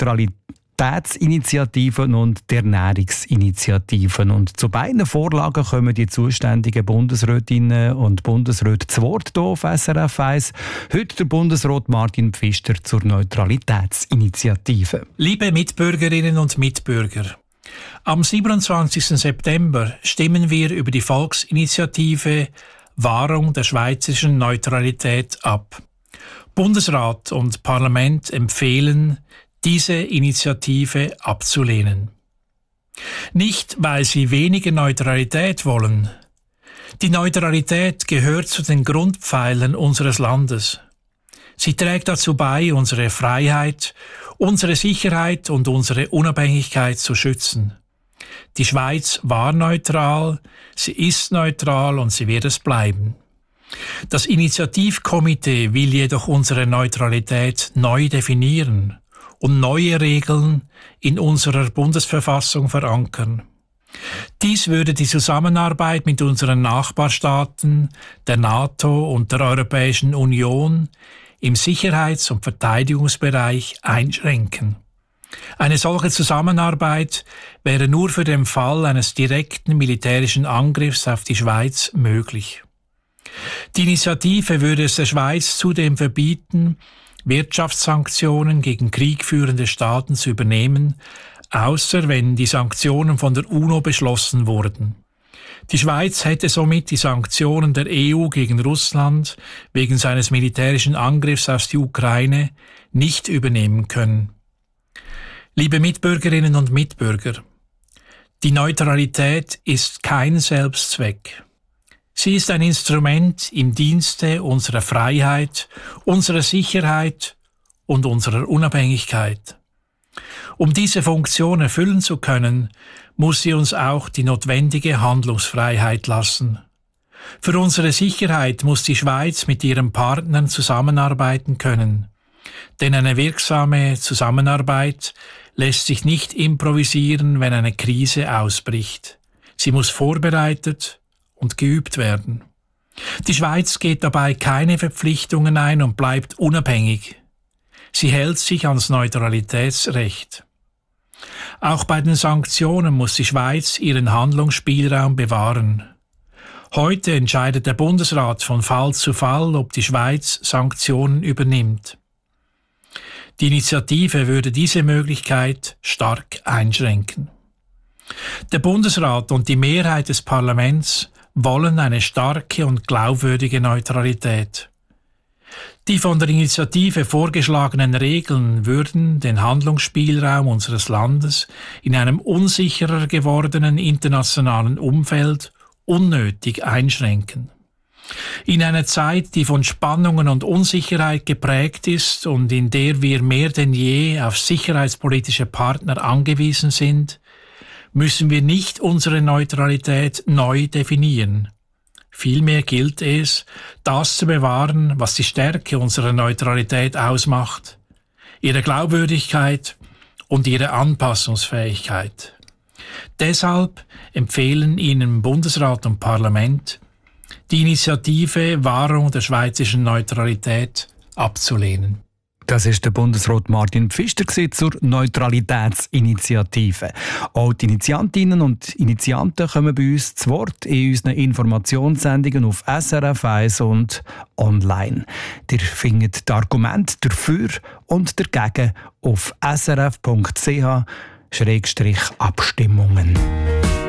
Neutralitätsinitiativen und der Ernährungsinitiativen. Und zu beiden Vorlagen kommen die zuständigen Bundesrätinnen und Bundesräte zu Wort hier auf SRF 1. Heute der Bundesrat Martin Pfister zur Neutralitätsinitiative. Liebe Mitbürgerinnen und Mitbürger, am 27. September stimmen wir über die Volksinitiative Wahrung der schweizerischen Neutralität ab. Bundesrat und Parlament empfehlen, diese Initiative abzulehnen. Nicht, weil sie weniger Neutralität wollen. Die Neutralität gehört zu den Grundpfeilern unseres Landes. Sie trägt dazu bei, unsere Freiheit, unsere Sicherheit und unsere Unabhängigkeit zu schützen. Die Schweiz war neutral, sie ist neutral und sie wird es bleiben. Das Initiativkomitee will jedoch unsere Neutralität neu definieren und neue Regeln in unserer Bundesverfassung verankern. Dies würde die Zusammenarbeit mit unseren Nachbarstaaten, der NATO und der Europäischen Union im Sicherheits- und Verteidigungsbereich einschränken. Eine solche Zusammenarbeit wäre nur für den Fall eines direkten militärischen Angriffs auf die Schweiz möglich. Die Initiative würde es der Schweiz zudem verbieten, Wirtschaftssanktionen gegen kriegführende Staaten zu übernehmen, außer wenn die Sanktionen von der UNO beschlossen wurden. Die Schweiz hätte somit die Sanktionen der EU gegen Russland wegen seines militärischen Angriffs auf die Ukraine nicht übernehmen können. Liebe Mitbürgerinnen und Mitbürger, die Neutralität ist kein Selbstzweck. Sie ist ein Instrument im Dienste unserer Freiheit, unserer Sicherheit und unserer Unabhängigkeit. Um diese Funktion erfüllen zu können, muss sie uns auch die notwendige Handlungsfreiheit lassen. Für unsere Sicherheit muss die Schweiz mit ihren Partnern zusammenarbeiten können. Denn eine wirksame Zusammenarbeit lässt sich nicht improvisieren, wenn eine Krise ausbricht. Sie muss vorbereitet und geübt werden. Die Schweiz geht dabei keine Verpflichtungen ein und bleibt unabhängig. Sie hält sich ans Neutralitätsrecht. Auch bei den Sanktionen muss die Schweiz ihren Handlungsspielraum bewahren. Heute entscheidet der Bundesrat von Fall zu Fall, ob die Schweiz Sanktionen übernimmt. Die Initiative würde diese Möglichkeit stark einschränken. Der Bundesrat und die Mehrheit des Parlaments wollen eine starke und glaubwürdige Neutralität. Die von der Initiative vorgeschlagenen Regeln würden den Handlungsspielraum unseres Landes in einem unsicherer gewordenen internationalen Umfeld unnötig einschränken. In einer Zeit, die von Spannungen und Unsicherheit geprägt ist und in der wir mehr denn je auf sicherheitspolitische Partner angewiesen sind, müssen wir nicht unsere Neutralität neu definieren. Vielmehr gilt es, das zu bewahren, was die Stärke unserer Neutralität ausmacht, ihre Glaubwürdigkeit und ihre Anpassungsfähigkeit. Deshalb empfehlen Ihnen Bundesrat und Parlament, die Initiative Wahrung der schweizerischen Neutralität abzulehnen. Das ist der Bundesrat Martin Pfister zur Neutralitätsinitiative. Auch die Initiantinnen und Initianten kommen bei uns zu Wort in unseren Informationssendungen auf SRF 1 und online. Ihr findet die Argumente dafür und dagegen auf srf.ch/Abstimmungen.